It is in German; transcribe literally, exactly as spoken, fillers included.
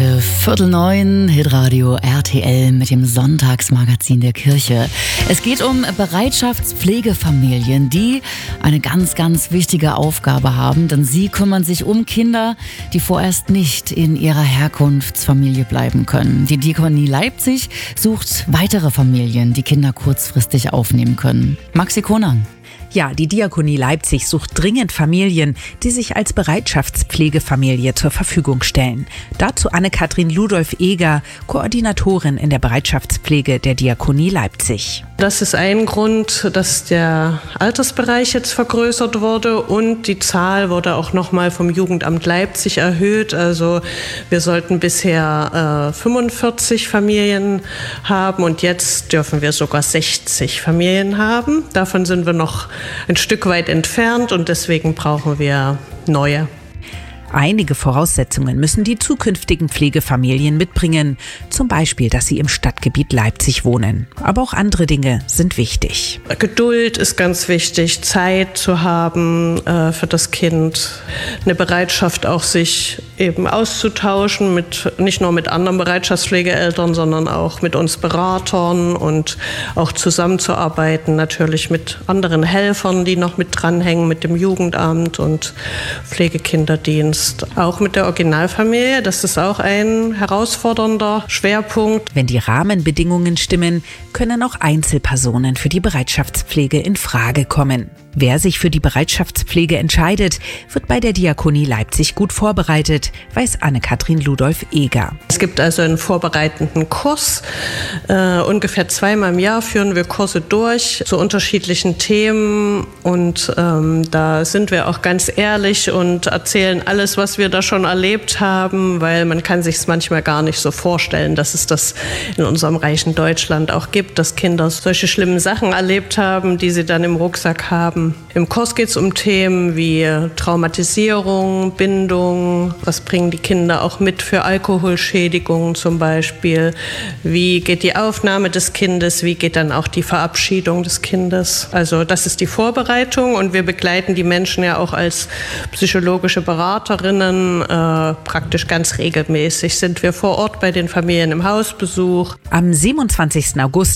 heute Viertel neun, Hitradio R T L mit dem Sonntagsmagazin der Kirche. Es geht um Bereitschaftspflegefamilien, die eine ganz, ganz wichtige Aufgabe haben, denn sie kümmern sich um Kinder, die vorerst nicht in ihrer Herkunftsfamilie bleiben können. Die Diakonie Leipzig sucht weitere Familien, die Kinder kurzfristig aufnehmen können. Maxi Konang. Ja, die Diakonie Leipzig sucht dringend Familien, die sich als Bereitschaftspflegefamilie zur Verfügung stellen. Dazu Anne-Kathrin Ludolf-Eger, Koordinatorin in der Bereitschaftspflege der Diakonie Leipzig. Das ist ein Grund, dass der Altersbereich jetzt vergrößert wurde und die Zahl wurde auch nochmal vom Jugendamt Leipzig erhöht. Also wir sollten bisher äh, fünfundvierzig Familien haben und jetzt dürfen wir sogar sechzig Familien haben. Davon sind wir noch ein Stück weit entfernt und deswegen brauchen wir neue. Einige Voraussetzungen müssen die zukünftigen Pflegefamilien mitbringen. Zum Beispiel, dass sie im Stadtgebiet Leipzig wohnen. Aber auch andere Dinge sind wichtig. Geduld ist ganz wichtig, Zeit zu haben äh, für das Kind. Eine Bereitschaft auch, sich eben auszutauschen, mit, nicht nur mit anderen Bereitschaftspflegeeltern, sondern auch mit uns Beratern und auch zusammenzuarbeiten, natürlich mit anderen Helfern, die noch mit dranhängen, mit dem Jugendamt und Pflegekinderdienst. Auch mit der Originalfamilie, das ist auch ein herausfordernder Schwerpunkt. Wenn die Rahmenbedingungen stimmen, können auch Einzelpersonen für die Bereitschaftspflege in Frage kommen. Wer sich für die Bereitschaftspflege entscheidet, wird bei der Diakonie Leipzig gut vorbereitet, weiß Anne-Kathrin Ludolf-Eger. Es gibt also einen vorbereitenden Kurs. Äh, ungefähr zweimal im Jahr führen wir Kurse durch zu unterschiedlichen Themen und ähm, da sind wir auch ganz ehrlich und erzählen alles, was wir da schon erlebt haben, weil man kann sich es manchmal gar nicht so vorstellen, dass es das in unserem reichen Deutschland auch gibt, dass Kinder solche schlimmen Sachen erlebt haben, die sie dann im Rucksack haben. Im Kurs geht es um Themen wie Traumatisierung, Bindung, was bringen die Kinder auch mit für Alkoholschädigungen zum Beispiel, wie geht die Aufnahme des Kindes, wie geht dann auch die Verabschiedung des Kindes. Also das ist die Vorbereitung und wir begleiten die Menschen ja auch als psychologische Beraterinnen äh, praktisch ganz regelmäßig. Sind wir vor Ort bei den Familien im Hausbesuch. Am siebenundzwanzigsten August